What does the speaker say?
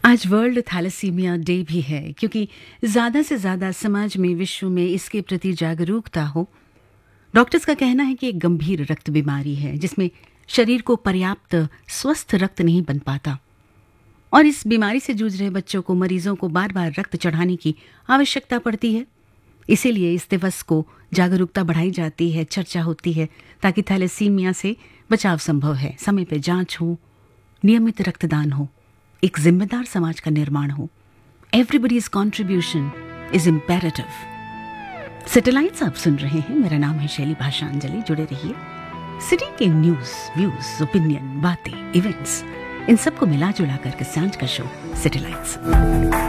आज world thalassaemia day भी है क्योंकि ज़्यादा से ज़्यादा समाज में विश्व में इसके प्रति जागरूकता हो। डॉक्टर्स का कहना है कि एक गंभीर रक्त बीमारी है जिसमें शरीर को पर्याप्त स्वस्थ रक्त नहीं बन पाता और इस बीमारी से जूझ रहे बच्चों को मरीजों को बार बार रक्त चढ़ाने की आवश्यकता पड़ती है। इसीलिए इस दिवस को जागरूकता बढ़ाई जाती है, चर्चा होती है ताकि थैलेसीमिया से बचाव संभव है, समय पर जांच हो, नियमित रक्तदान हो, एक जिम्मेदार समाज का निर्माण हो। Everybody's contribution is imperative. Satellites आप सुन रहे हैं, मेरा नाम है शैली भाषांजलि। जुड़े रहिए। सिटी के न्यूज, व्यूज, ओपिनियन, बातें, इवेंट्स, इन सबको मिला जुला करके सांझ का शो सैटेलाइट्स।